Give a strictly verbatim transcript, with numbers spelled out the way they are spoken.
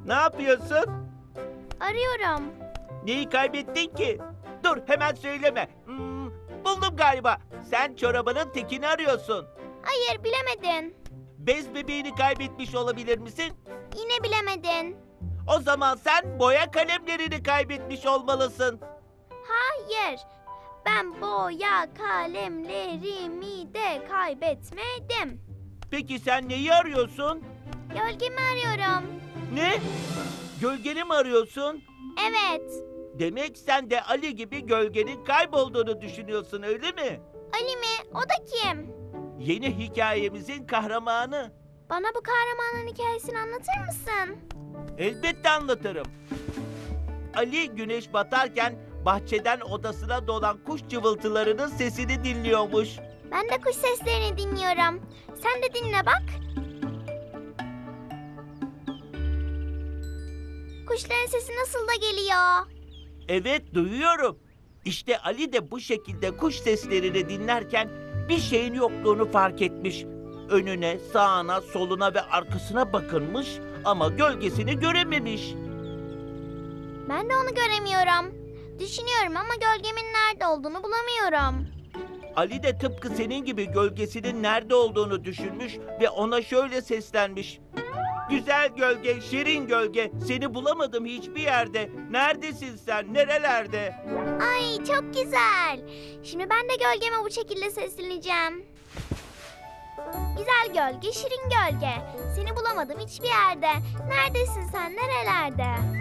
Ne yapıyorsun? Arıyorum. Neyi kaybettin ki? Dur, hemen söyleme. Hmm, buldum galiba. Sen çorabının tekini arıyorsun. Hayır, bilemedin. Bez bebeğini kaybetmiş olabilir misin? Yine bilemedin. O zaman sen boya kalemlerini kaybetmiş olmalısın. Hayır. Ben boya kalemlerimi de kaybetmedim. Peki sen neyi arıyorsun? Gölgemi arıyorum. Ne? Gölgeni mi arıyorsun? Evet. Demek sen de Ali gibi gölgenin kaybolduğunu düşünüyorsun, öyle mi? Ali mi? O da kim? Yeni hikayemizin kahramanı. Bana bu kahramanın hikayesini anlatır mısın? Elbette anlatırım. Ali güneş batarken bahçeden odasına dolan kuş cıvıltılarının sesini dinliyormuş. Ben de kuş seslerini dinliyorum. Sen de dinle bak. Kuşların sesi nasıl da geliyor. Evet, duyuyorum. İşte Ali de bu şekilde kuş seslerini dinlerken bir şeyin yokluğunu fark etmiş. Önüne, sağına, soluna ve arkasına bakınmış ama gölgesini görememiş. Ben de onu göremiyorum. Düşünüyorum ama gölgemin nerede olduğunu bulamıyorum. Ali de tıpkı senin gibi gölgesinin nerede olduğunu düşünmüş ve ona şöyle seslenmiş. Güzel gölge, şirin gölge, seni bulamadım hiçbir yerde. Neredesin sen, nerelerde? Ay çok güzel. Şimdi ben de gölgeme bu şekilde sesleneceğim. Güzel gölge, şirin gölge. Seni bulamadım hiçbir yerde. Neredesin sen, nerelerde?